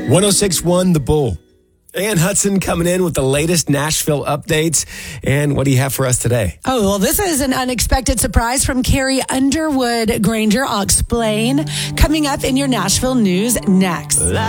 106.1 The Bull. Ann Hudson coming in with the latest Nashville updates. And what do you have for us today? Oh, well, this is an unexpected surprise from Carrie Underwood Granger. I'll explain coming up in your Nashville news next.